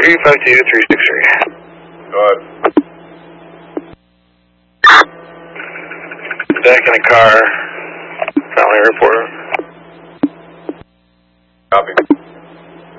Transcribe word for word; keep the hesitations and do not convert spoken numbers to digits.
three five two, three six three. Go ahead. Back in a car. Family report. Copy.